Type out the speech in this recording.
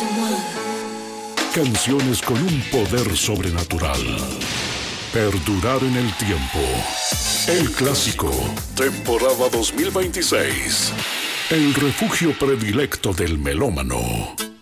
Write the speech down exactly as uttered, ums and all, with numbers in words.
Canciones con un poder sobrenatural. Perdurar en el tiempo. El clásico, temporada dos mil veintiséis. El refugio predilecto del melómano.